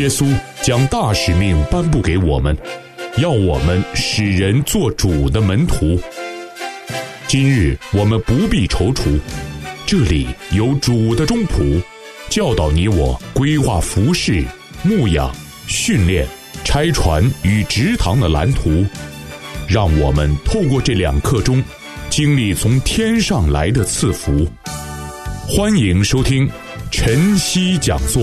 耶稣将大使命颁布给我们，要我们使人做主的门徒。今日我们不必踌躇，这里有主的中仆，教导你我规划服事、牧养、训练、拆船与植堂的蓝图，让我们透过这2课中经历从天上来的赐福。欢迎收听晨曦讲座。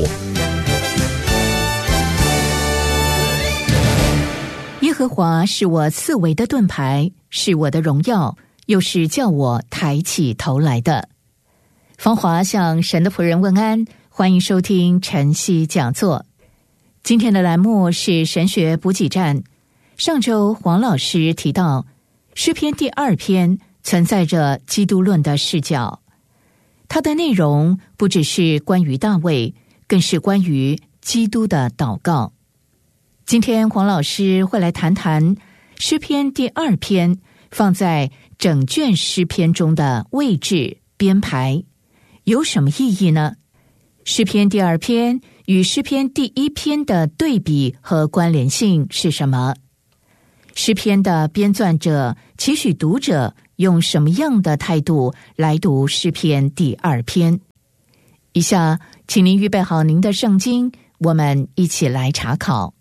耶和华是我四围的盾牌，是我的荣耀，又是叫我抬起头来的。芳华向神的仆人问安，欢迎收听晨曦讲座。今天的栏目是神学补给站。上周黄老师提到诗篇第2篇存在着基督论的视角，它的内容不只是关于大卫，更是关于基督的祷告。今天黄老师会来谈谈诗篇第2篇放在整卷诗篇中的位置编排有什么意义呢？诗篇第2篇与诗篇第1篇的对比和关联性是什么？诗篇的编撰者期许读者用什么样的态度来读诗篇第2篇？以下请您预备好您的圣经，我们一起来查考。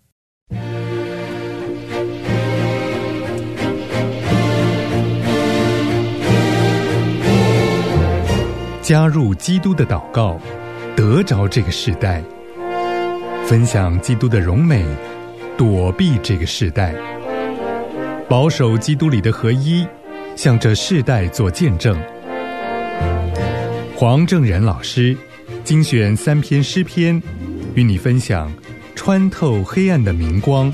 加入基督的祷告，得着这个世代，分享基督的荣美，躲避这个世代，保守基督里的合一，向这世代做见证。黄正仁老师精选3篇诗篇，与你分享穿透黑暗的明光。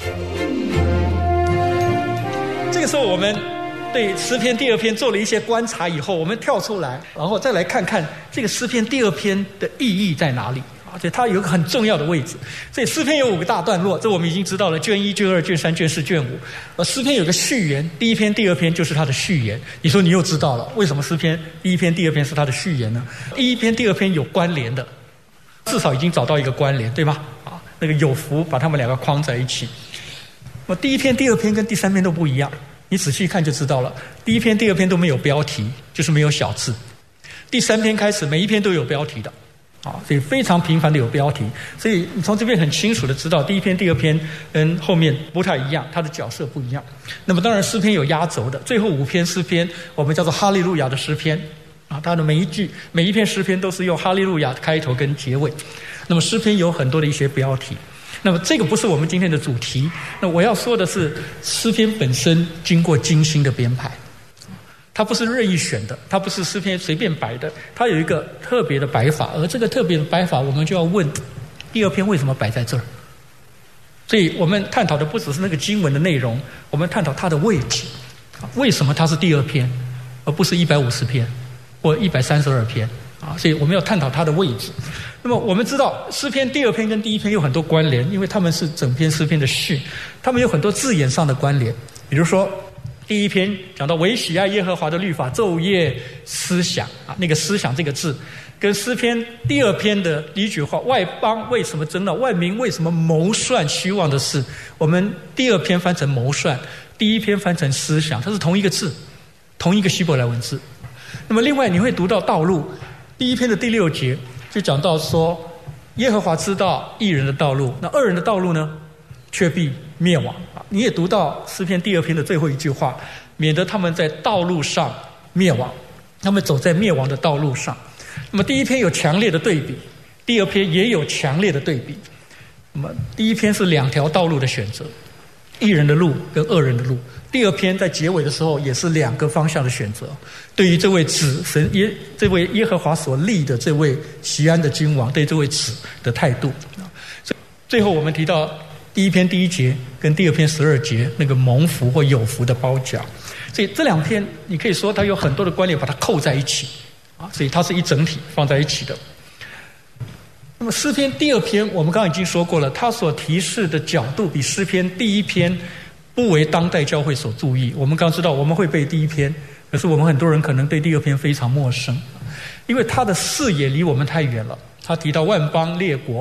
这个时候我们对诗篇第2篇做了一些观察以后，我们跳出来，然后再来看看这个诗篇第2篇的意义在哪里啊？所以它有一个很重要的位置。所以诗篇有5个大段落，这我们已经知道了，卷1、卷2、卷3、卷4、卷5。诗篇有个序言，第1篇、第2篇就是它的序言。你说你又知道了，为什么诗篇第1篇、第2篇是它的序言呢？第1篇、第2篇有关联的，至少已经找到一个关联，对吗？啊，那个有福把他们2个框在一起。那么第1篇、第2篇跟第3篇都不一样。你仔细看就知道了，第1篇、第2篇都没有标题，就是没有小字。第3篇开始，每一篇都有标题的，所以非常频繁的有标题。所以你从这边很清楚的知道，第1篇、第2篇跟后面不太一样，它的角色不一样。那么当然诗篇有压轴的，最后5篇诗篇我们叫做哈利路亚的诗篇啊，它的每一篇诗篇都是用哈利路亚开头跟结尾。那么诗篇有很多的一些标题。那么这个不是我们今天的主题，那我要说的是诗篇本身经过精心的编排，它不是任意选的，它不是诗篇随便摆的，它有一个特别的摆法，而这个特别的摆法我们就要问第2篇为什么摆在这儿。所以我们探讨的不只是那个经文的内容，我们探讨它的位置，为什么它是第2篇而不是150篇或132篇啊？所以我们要探讨它的位置。那么我们知道诗篇第2篇跟第1篇有很多关联，因为他们是整篇诗篇的序，他们有很多字眼上的关联。比如说第1篇讲到唯喜爱耶和华的律法，昼夜思想啊，那个思想这个字跟诗篇第2篇的一句话，外邦为什么争闹，万民为什么谋算虚妄的事，我们第2篇翻成谋算，第1篇翻成思想，它是同一个字，同一个希伯来文字。那么另外你会读到道路，第1篇的第6节就讲到说，耶和华知道义人的道路，那恶人的道路呢，却必灭亡。你也读到诗篇第2篇的最后一句话，免得他们在道路上灭亡，他们走在灭亡的道路上。那么第1篇有强烈的对比，第2篇也有强烈的对比。那么第1篇是2条道路的选择，义人的路跟恶人的路。第2篇在结尾的时候也是2个方向的选择，对于这位这位耶和华所立的这位锡安的君王，对这位子的态度。最后我们提到第1篇第1节跟第2篇12节那个蒙福或有福的褒奖，所以这2篇你可以说它有很多的关联，把它扣在一起啊，所以它是一整体放在一起的。那么诗篇第2篇我们刚刚已经说过了，它所提示的角度比诗篇第1篇不为当代教会所注意。我们刚知道我们会背第1篇，可是我们很多人可能对第2篇非常陌生，因为他的视野离我们太远了。他提到万邦列国，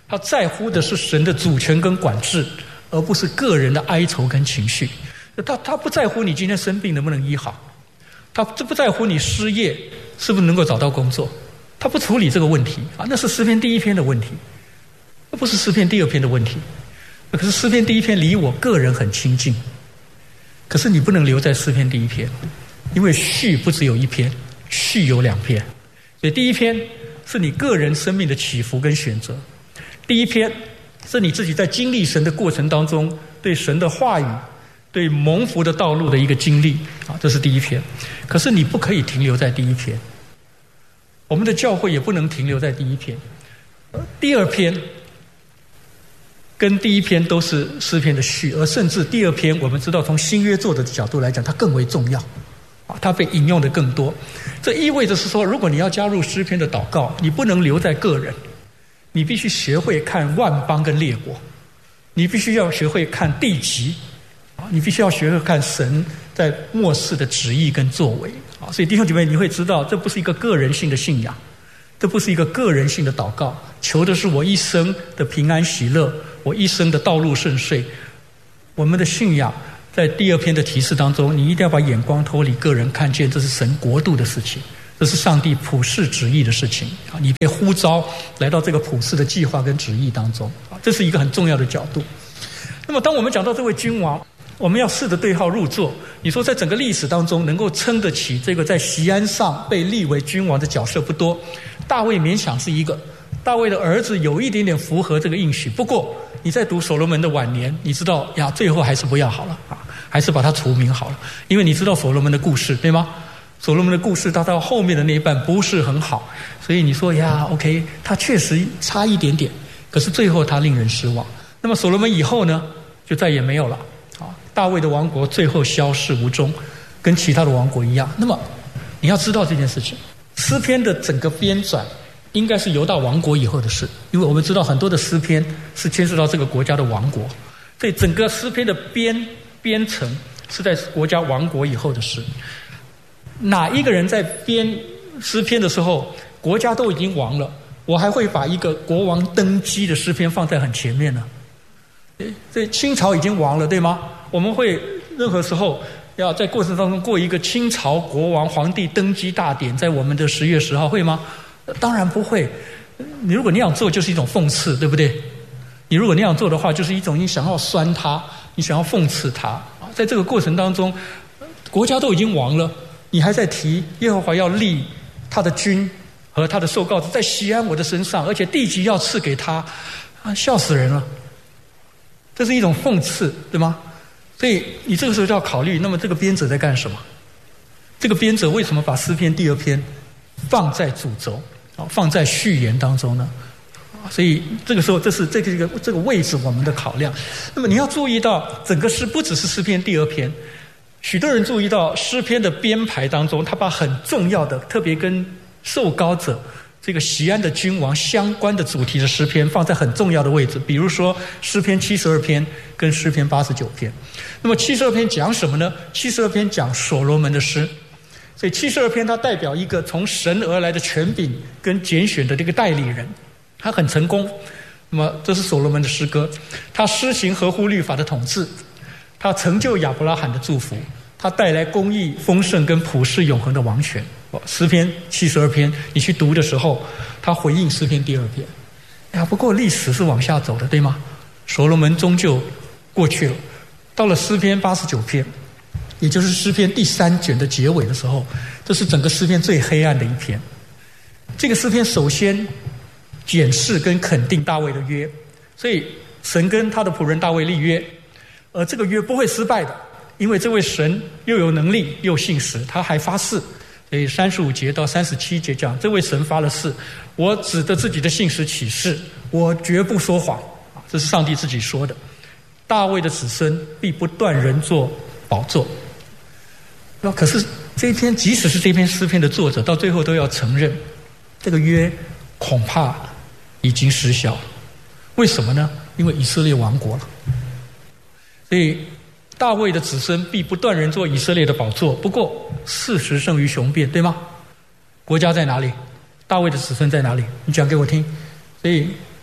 他在乎的是神的主权跟管制，而不是个人的哀愁跟情绪。他不在乎你今天生病能不能医好，他不在乎你失业是不是能够找到工作，他不处理这个问题啊，那是诗篇第一篇的问题，那不是诗篇第二篇的问题。可是诗篇第一篇离我个人很亲近，可是你不能留在诗篇第一篇，因为序不只有一篇，序有2篇。所以第一篇是你个人生命的起伏跟选择，第一篇是你自己在经历神的过程当中对神的话语对蒙福的道路的一个经历啊，这是第一篇。可是你不可以停留在第一篇，我们的教会也不能停留在第一篇。第二篇跟第一篇都是诗篇的序，而甚至第二篇我们知道从新约作者的角度来讲它更为重要啊，它被引用的更多。这意味着是说，如果你要加入诗篇的祷告，你不能留在个人，你必须学会看万邦跟列国，你必须要学会看地级啊，你必须要学会看神在末世的旨意跟作为啊。所以弟兄姐妹，你会知道这不是一个个人性的信仰，这不是一个个人性的祷告，求的是我一生的平安喜乐，我一生的道路顺遂。我们的信仰在第二篇的提示当中，你一定要把眼光脱离个人，看见这是神国度的事情，这是上帝普世旨意的事情啊！你被呼召来到这个普世的计划跟旨意当中啊，这是一个很重要的角度。那么当我们讲到这位君王，我们要试着对号入座。你说在整个历史当中能够撑得起这个在锡安上被立为君王的角色不多，大卫勉强是一个，大卫的儿子有一点点符合这个应许。不过你在读所罗门的晚年，你知道呀，最后还是不要好了啊，还是把他除名好了，因为你知道所罗门的故事对吗？所罗门的故事他到后面的那一半不是很好，所以你说呀 OK， 他确实差一点点，可是最后他令人失望。那么所罗门以后呢，就再也没有了啊，大卫的王国最后消逝无踪，跟其他的王国一样。那么你要知道这件事情，诗篇的整个编纂应该是犹大王国以后的事，因为我们知道很多的诗篇是牵涉到这个国家的王国，所以整个诗篇的编程是在国家王国以后的事。哪一个人在编诗篇的时候，国家都已经亡了，我还会把一个国王登基的诗篇放在很前面呢？这清朝已经亡了，对吗？我们会任何时候要在过程当中过一个清朝国王皇帝登基大典，在我们的10月10号会吗？当然不会。你如果那样做，就是一种讽刺，对不对？你如果那样做的话，就是一种你想要酸他，你想要讽刺他。在这个过程当中，国家都已经亡了，你还在提耶和华要立他的君和他的受膏者在锡安我的身上，而且地级要赐给他啊，笑死人了。这是一种讽刺，对吗？所以你这个时候就要考虑，那么这个编者在干什么？这个编者为什么把诗篇第二篇放在主轴放在序言当中呢？所以这个时候这是这个位置我们的考量。那么你要注意到整个诗不只是诗篇第二篇，许多人注意到诗篇的编排当中，他把很重要的特别跟受膏者这个锡安的君王相关的主题的诗篇放在很重要的位置。比如说诗篇72篇跟诗篇89篇。那么72篇讲什么呢？72篇讲所罗门的诗，所以72篇它代表一个从神而来的权柄跟拣选的这个代理人，他很成功。那么这是所罗门的诗歌，他施行合乎律法的统治，他成就亚伯拉罕的祝福，他带来公义丰盛跟普世永恒的王权。诗篇72篇你去读的时候，他回应诗篇第二篇。不过历史是往下走的，对吗？所罗门终究过去了，到了诗篇89篇，也就是诗篇第3卷的结尾的时候，这是整个诗篇最黑暗的一篇。这个诗篇首先检视跟肯定大卫的约，所以神跟他的仆人大卫立约，而这个约不会失败的，因为这位神又有能力又信实，他还发誓。所以35节到37节讲，这位神发了誓，我指着自己的信实起誓，我绝不说谎，这是上帝自己说的。大卫的子孙必不断人坐宝座。那可是这一篇，即使是这篇诗篇的作者，到最后都要承认，这个约恐怕已经失效。为什么呢？因为以色列亡国了。所以大卫的子孙必不断人坐以色列的宝座。不过事实胜于雄辩，对吗？国家在哪里？大卫的子孙在哪里？你讲给我听。所以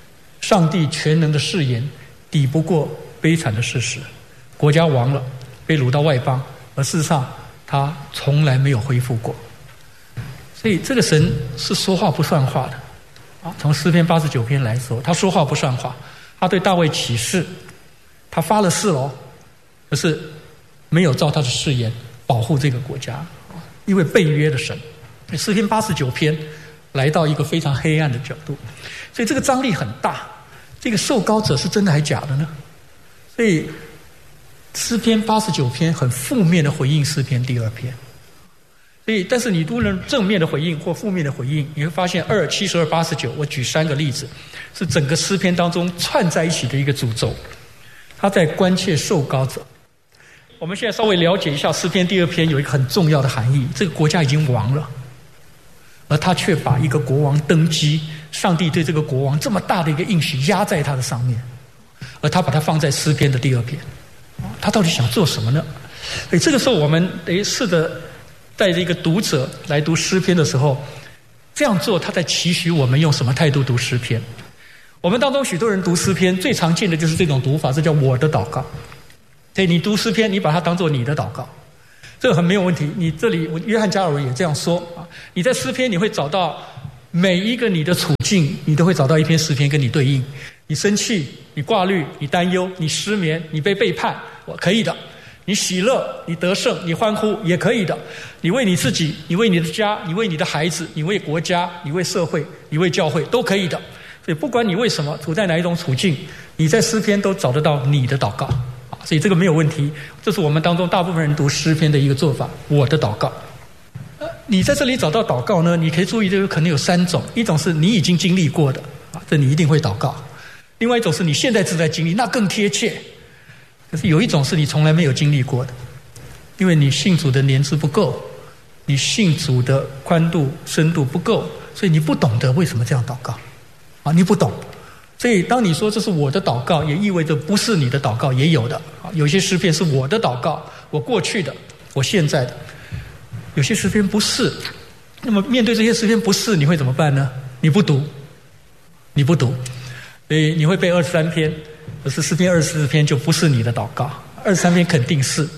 上帝全能的誓言抵不过悲惨的事实，国家亡了，被掳到外邦，而事实上他从来没有恢复过。所以这个神是说话不算话的。从诗篇89篇来说，他说话不算话，他对大卫起誓，他发了誓了，可是没有照他的誓言保护这个国家，因为背约的神。诗篇89篇来到一个非常黑暗的角度，所以这个张力很大。这个受膏者是真的还假的呢？所以诗篇89篇很负面的回应诗篇第2篇。所以但是你无论正面的回应或负面的回应，你会发现2、72、89，我举3个例子，是整个诗篇当中串在一起的一个诅咒。他在关切受膏者。我们现在稍微了解一下诗篇第2篇有一个很重要的含义，这个国家已经亡了，而他却把一个国王登基，上帝对这个国王这么大的一个应许压在他的上面，而他把它放在诗篇的第2篇。他到底想做什么呢？所以这个时候我们得试着带着一个读者来读诗篇的时候，这样做他在期许我们用什么态度读诗篇。我们当中许多人读诗篇最常见的就是这种读法，这叫我的祷告。所以你读诗篇，你把它当作你的祷告，这个很没有问题。你这里约翰加尔文也这样说啊，你在诗篇你会找到每一个你的处境，你都会找到一篇诗篇跟你对应。你生气，你挂虑，你担忧，你失眠，你被背叛，可以的。你喜乐，你得胜，你欢呼，也可以的。你为你自己，你为你的家，你为你的孩子，你为国家，你为社会，你为教会，都可以的。所以不管你为什么处在哪一种处境，你在诗篇都找得到你的祷告啊，所以这个没有问题。这是我们当中大部分人读诗篇的一个做法，我的祷告。你在这里找到祷告呢，你可以注意，这个可能有3种，一种是你已经经历过的啊，这你一定会祷告；另外一种是你现在正在经历，那更贴切。可是有一种是你从来没有经历过的，因为你信主的年资不够，你信主的宽度深度不够，所以你不懂得为什么这样祷告啊，你不懂。所以当你说这是我的祷告，也意味着不是你的祷告，也有的啊。有些诗篇是我的祷告，我过去的，我现在的；有些诗篇不是。那么面对这些诗篇不是，你会怎么办呢？你不读，所以你会背23篇。可是诗篇24篇就不是你的祷告，23篇肯定是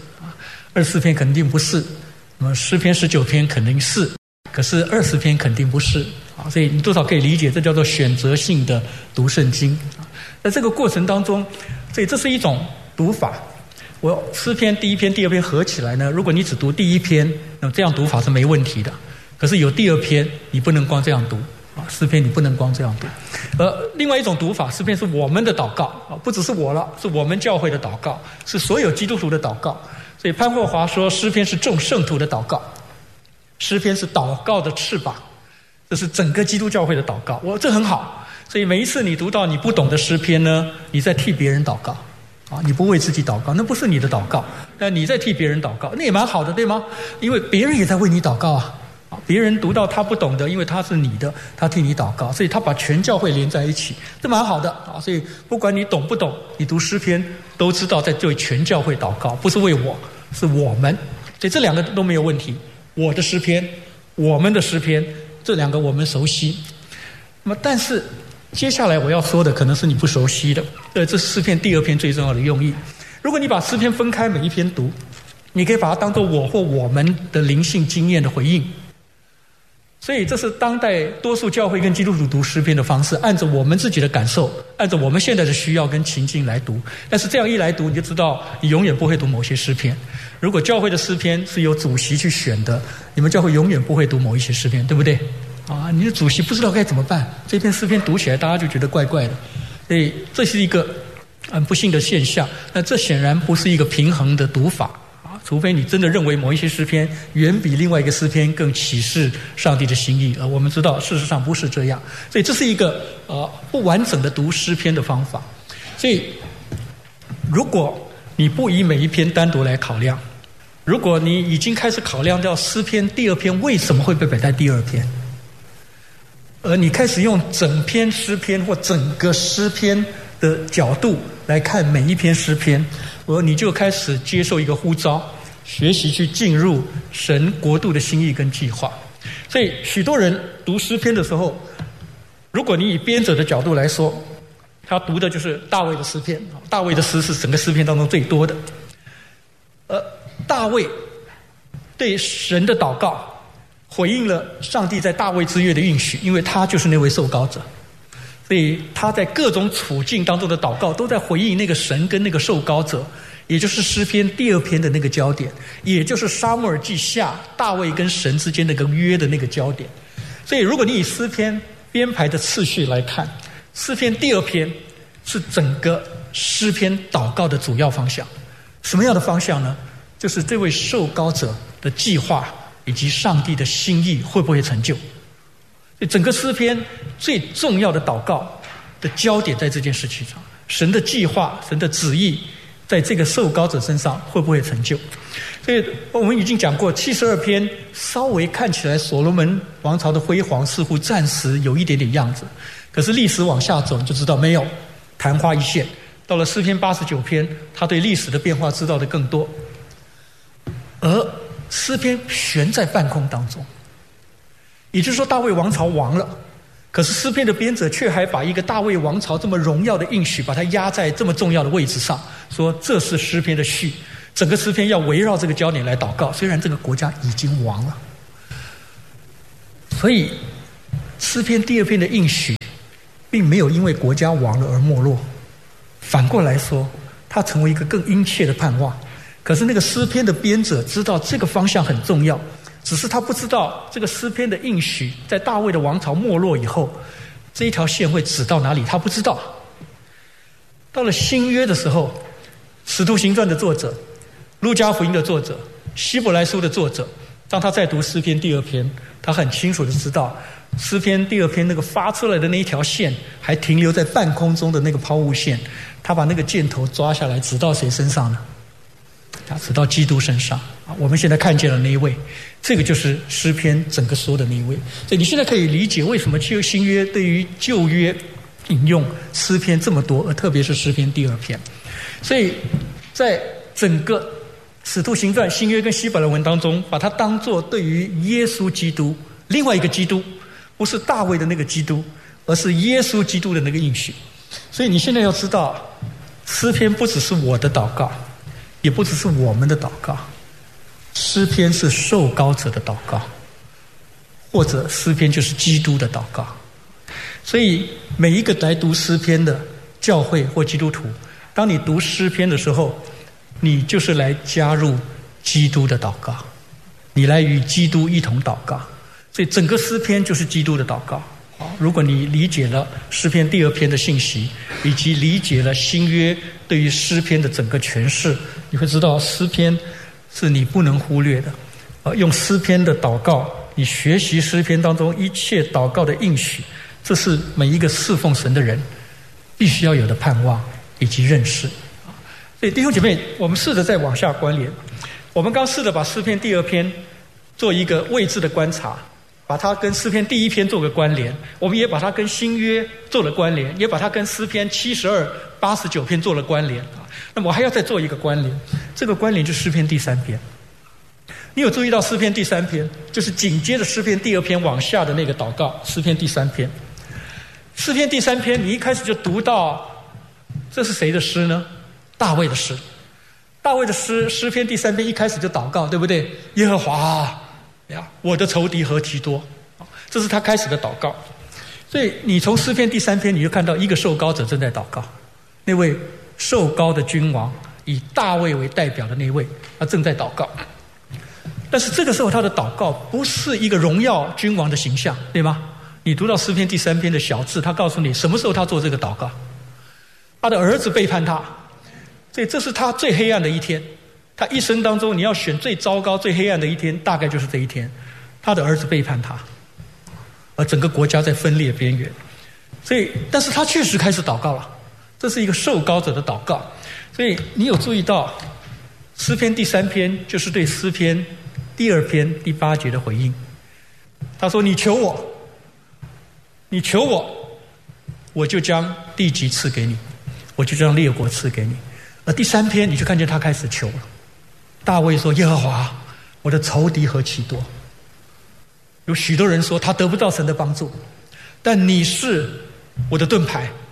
，24篇肯定不是，那么诗篇19篇肯定是，可是20篇肯定不是啊。所以你多少可以理解，这叫做选择性的读圣经。在这个过程当中，所以这是一种读法。我诗篇第1篇、第2篇合起来呢，如果你只读第1篇，那么这样读法是没问题的。可是有第2篇，你不能光这样读。诗篇你不能光这样读，另外一种读法，诗篇是我们的祷告啊，不只是我了，是我们教会的祷告，是所有基督徒的祷告。所以潘霍华说，诗篇是众圣徒的祷告，诗篇是祷告的翅膀，这是整个基督教会的祷告。这很好。所以每一次你读到你不懂的诗篇呢，你在替别人祷告啊，你不为自己祷告，那不是你的祷告，但你在替别人祷告，那也蛮好的，对吗？因为别人也在为你祷告啊。别人读到他不懂的，因为他是你的，他替你祷告，所以他把全教会连在一起，这蛮好的啊。所以不管你懂不懂，你读诗篇都知道在为全教会祷告，不是为我，是我们。所以这2个都没有问题。我的诗篇，我们的诗篇，这2个我们熟悉。那么，但是接下来我要说的可能是你不熟悉的，这是诗篇第2篇最重要的用意。如果你把诗篇分开每一篇读，你可以把它当作我或我们的灵性经验的回应。所以这是当代多数教会跟基督徒读诗篇的方式，按照我们自己的感受，按照我们现在的需要跟情境来读。但是这样一来读，你就知道你永远不会读某些诗篇。如果教会的诗篇是由主席去选的，你们教会永远不会读某一些诗篇，对不对？啊，你的主席不知道该怎么办，这篇诗篇读起来大家就觉得怪怪的。所以这是一个很不幸的现象。那这显然不是一个平衡的读法。除非你真的认为某一些诗篇远比另外一个诗篇更启示上帝的心意，我们知道事实上不是这样，所以这是一个不完整的读诗篇的方法。所以如果你不以每一篇单独来考量，如果你已经开始考量到诗篇第2篇为什么会被摆在第2篇，而你开始用整篇诗篇或整个诗篇的角度来看每一篇诗篇，你就开始接受一个呼召，学习去进入神国度的心意跟计划。所以许多人读诗篇的时候，如果你以编者的角度来说， 他读的就是大卫的诗篇，大卫的诗是整个诗篇当中最多的。大卫对神的祷告回应了上帝在大卫之约的应许，因为他就是那位受膏者，所以他在各种处境当中的祷告都在回应那个神跟那个受膏者，也就是诗篇第2篇的那个焦点，也就是撒母耳记下大卫跟神之间那个约的那个焦点。所以如果你以诗篇编排的次序来看，诗篇第2篇是整个诗篇祷告的主要方向。什么样的方向呢？就是这位受膏者的计划以及上帝的心意会不会成就。所以整个诗篇最重要的祷告的焦点在这件事情上，神的计划、神的旨意在这个受膏者身上会不会成就。所以我们已经讲过72篇稍微看起来所罗门王朝的辉煌似乎暂时有一点点样子，可是历史往下走就知道没有，昙花一现。到了诗篇89篇，他对历史的变化知道的更多。而诗篇悬在半空当中，也就是说大卫王朝亡了，可是诗篇的编者却还把一个大卫王朝这么荣耀的应许把它压在这么重要的位置上，说这是诗篇的序，整个诗篇要围绕这个焦点来祷告，虽然这个国家已经亡了。所以诗篇第2篇的应许并没有因为国家亡了而没落，反过来说它成为一个更殷切的盼望。可是那个诗篇的编者知道这个方向很重要，只是他不知道这个诗篇的应许在大卫的王朝没落以后，这一条线会指到哪里，他不知道。到了新约的时候，使徒行传的作者、路加福音的作者、希伯来书的作者，当他在读诗篇第2篇，他很清楚的知道诗篇第2篇那个发出来的那一条线还停留在半空中的那个抛物线，他把那个箭头抓下来指到谁身上呢？他指到基督身上。我们现在看见了那一位，这个就是诗篇整个说的那一位。所以你现在可以理解为什么新约对于旧约引用诗篇这么多，而特别是诗篇第2篇。所以在整个使徒行传、新约跟希伯来文当中，把它当作对于耶稣基督另外一个基督，不是大卫的那个基督，而是耶稣基督的那个应许。所以你现在要知道，诗篇不只是我的祷告，也不只是我们的祷告，诗篇是受膏者的祷告，或者诗篇就是基督的祷告。所以每一个来读诗篇的教会或基督徒，当你读诗篇的时候，你就是来加入基督的祷告，你来与基督一同祷告。所以整个诗篇就是基督的祷告。如果你理解了诗篇第2篇的信息，以及理解了新约对于诗篇的整个诠释，你会知道诗篇是你不能忽略的。用诗篇的祷告，你学习诗篇当中一切祷告的应许，这是每一个侍奉神的人必须要有的盼望以及认识。所以弟兄姐妹，我们试着再往下关联。我们刚试着把诗篇第2篇做一个位置的观察，把它跟诗篇第1篇做个关联，我们也把它跟新约做了关联，也把它跟诗篇72、89篇做了关联。那么我还要再做一个关联，这个关联就是诗篇第3篇。你有注意到诗篇第3篇就是紧接着诗篇第2篇往下的那个祷告，诗篇第3篇。诗篇第3篇你一开始就读到，这是谁的诗呢？大卫的诗。大卫的诗，诗篇第3篇一开始就祷告，对不对？耶和华呀，我的仇敌何其多，这是他开始的祷告。所以你从诗篇第3篇你就看到一个受膏者正在祷告，那位受膏的君王，以大卫为代表的那位，他正在祷告。但是这个时候他的祷告不是一个荣耀君王的形象，对吗？你读到诗篇第3篇的小字，他告诉你什么时候他做这个祷告。他的儿子背叛他，所以这是他最黑暗的一天。他一生当中你要选最糟糕最黑暗的一天，大概就是这一天，他的儿子背叛他，而整个国家在分裂边缘。所以但是他确实开始祷告了，这是一个受膏者的祷告。所以你有注意到诗篇第3篇就是对诗篇第2篇第8节的回应。他说你求我，你求我，我就将地级赐给你，我就将列国赐给你。而第3篇你就看见他开始求了。大卫说耶和华，我的仇敌何其多。有许多人说他得不到神的帮助，但你是我的盾牌，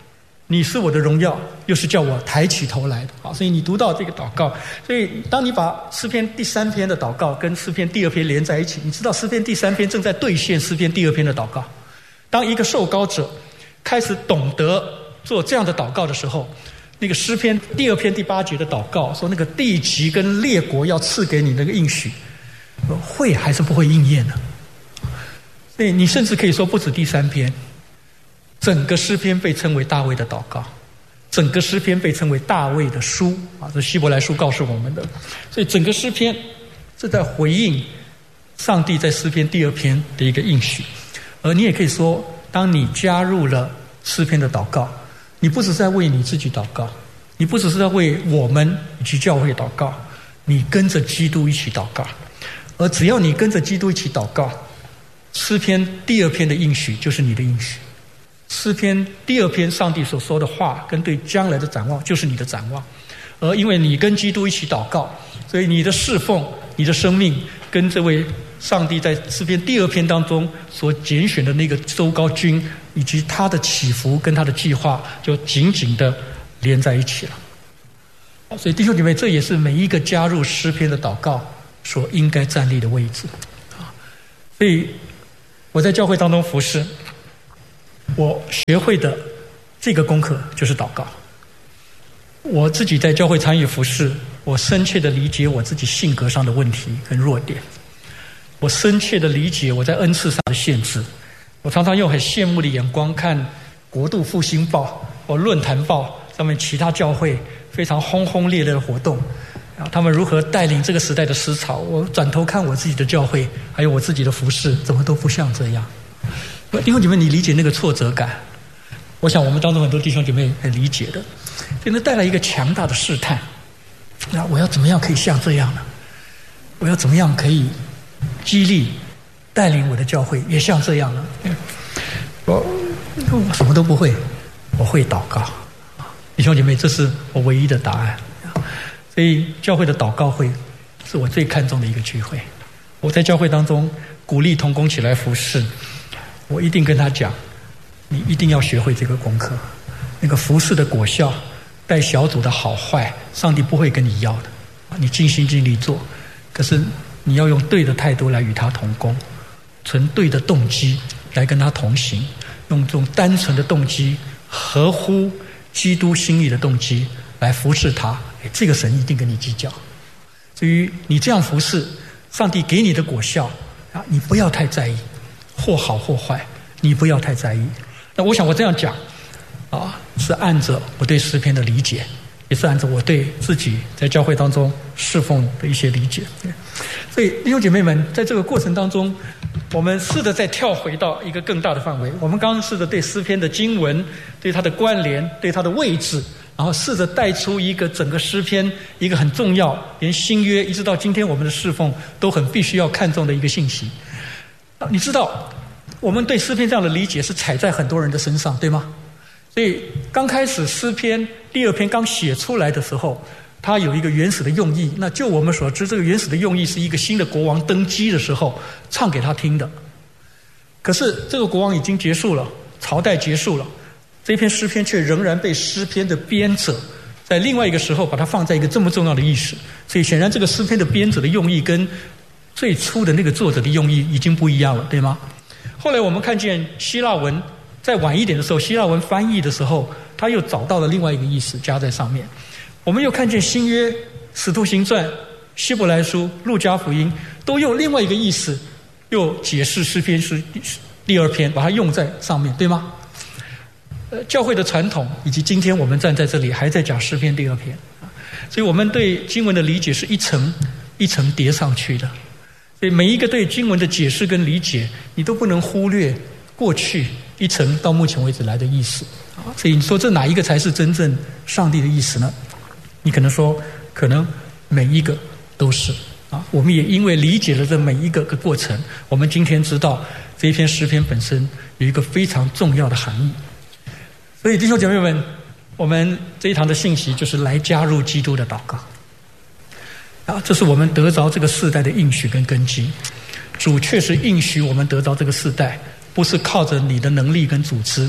你是我的荣耀，又是叫我抬起头来的。好，所以你读到这个祷告，所以当你把诗篇第3篇的祷告跟诗篇第2篇连在一起，你知道诗篇第3篇正在兑现诗篇第2篇的祷告。当一个受膏者开始懂得做这样的祷告的时候，那个诗篇第2篇第8节的祷告说，那个地极跟列国要赐给你那个应许，会还是不会应验呢？所以你甚至可以说不止第3篇，整个诗篇被称为大卫的祷告，整个诗篇被称为大卫的书啊，这希伯来书告诉我们的。所以整个诗篇是在回应上帝在诗篇第2篇的一个应许。而你也可以说，当你加入了诗篇的祷告，你不只是在为你自己祷告，你不只是在为我们以及教会祷告，你跟着基督一起祷告。而只要你跟着基督一起祷告，诗篇第2篇的应许就是你的应许，诗篇第2篇上帝所说的话跟对将来的展望就是你的展望。而因为你跟基督一起祷告，所以你的侍奉、你的生命跟这位上帝在诗篇第2篇当中所拣选的那个周高君以及他的起伏跟他的计划就紧紧的连在一起了。所以弟兄姐妹，这也是每一个加入诗篇的祷告所应该站立的位置。所以我在教会当中服侍，我学会的这个功课就是祷告。我自己在教会参与服侍，我深切的理解我自己性格上的问题跟弱点，我深切的理解我在恩赐上的限制。我常常用很羡慕的眼光看国度复兴报或论坛报上面其他教会非常轰轰烈烈的活动，他们如何带领这个时代的思潮。我转头看我自己的教会还有我自己的服侍，怎么都不像这样。弟兄姐妹，你理解那个挫折感，我想我们当中很多弟兄姐妹很理解的。所以那带来一个强大的试探，那我要怎么样可以像这样呢？我要怎么样可以激励带领我的教会也像这样呢？我什么都不会，我会祷告。弟兄姐妹，这是我唯一的答案。所以教会的祷告会是我最看重的一个聚会。我在教会当中鼓励同工起来服侍，我一定跟他讲，你一定要学会这个功课。那个服侍的果效，带小组的好坏，上帝不会跟你要的。你尽心尽力做，可是你要用对的态度来与他同工，存对的动机来跟他同行，用这种单纯的动机，合乎基督心意的动机来服侍他，这个神一定跟你计较。至于你这样服侍，上帝给你的果效啊，你不要太在意，或好或坏，你不要太在意。那我想我这样讲啊，是按着我对诗篇的理解，也是按照我对自己在教会当中侍奉的一些理解。所以弟兄姐妹们，在这个过程当中，我们试着再跳回到一个更大的范围。我们刚刚试着对诗篇的经文、对它的关联、对它的位置，然后试着带出一个整个诗篇一个很重要，连新约一直到今天我们的侍奉都很必须要看重的一个信息。你知道我们对诗篇这样的理解是踩在很多人的身上，对吗？所以刚开始诗篇第2篇刚写出来的时候，它有一个原始的用意。那就我们所知，这个原始的用意是一个新的国王登基的时候唱给他听的。可是这个国王已经结束了，朝代结束了，这篇诗篇却仍然被诗篇的编者在另外一个时候把它放在一个这么重要的意识。所以显然这个诗篇的编者的用意跟最初的那个作者的用意已经不一样了，对吗？后来我们看见希腊文再晚一点的时候，希腊文翻译的时候，他又找到了另外一个意思加在上面。我们又看见新约、使徒行传、希伯来书、路加福音都用另外一个意思又解释诗篇是第2篇，把它用在上面，对吗？教会的传统以及今天我们站在这里还在讲诗篇第2篇，所以我们对经文的理解是一层一层叠上去的。所以每一个对经文的解释跟理解，你都不能忽略过去一层到目前为止来的意思。所以你说这哪一个才是真正上帝的意思呢？你可能说，可能每一个都是啊。我们也因为理解了这每一个过程，我们今天知道这一篇诗篇本身有一个非常重要的含义。所以弟兄姐妹们，我们这一堂的信息就是来加入基督的祷告啊，这是我们得着这个世代的应许跟根基。主确实应许我们得着这个世代，不是靠着你的能力跟组织，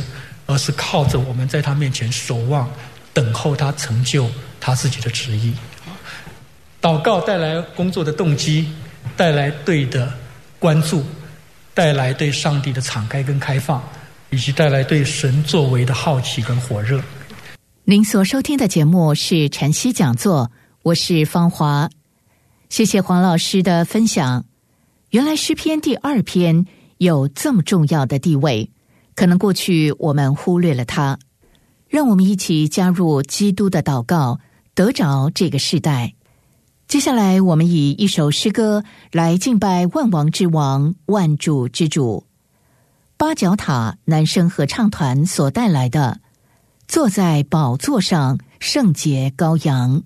而是靠着我们在他面前守望，等候他成就他自己的旨意。祷告带来工作的动机，带来对的关注，带来对上帝的敞开跟开放，以及带来对神作为的好奇跟火热。 您所收听的节目是晨曦讲座，我是芳华。谢谢黄老师的分享。原来诗篇第2篇有这么重要的地位，可能过去我们忽略了它。让我们一起加入基督的祷告，得着这个世代。接下来我们以一首诗歌来敬拜万王之王，万主之主。八角塔男声合唱团所带来的坐在宝座上圣洁羔羊。